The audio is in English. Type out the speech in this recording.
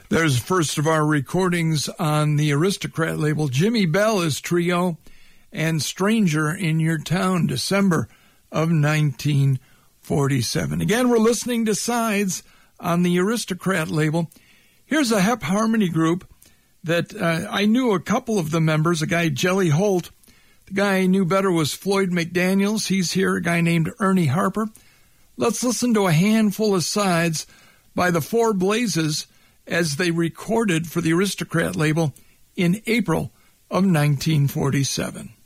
There's the first of our recordings on the Aristocrat label. Jimmy Bell is Trio and Stranger in Your Town, December of 1947. Again, we're listening to Sides on the Aristocrat label. Here's a Hep Harmony group that I knew a couple of the members, a guy, Jelly Holt. The guy I knew better was Floyd McDaniels. He's here, a guy named Ernie Harper. Let's listen to a handful of sides by the Four Blazes as they recorded for the Aristocrat label in April of 1947.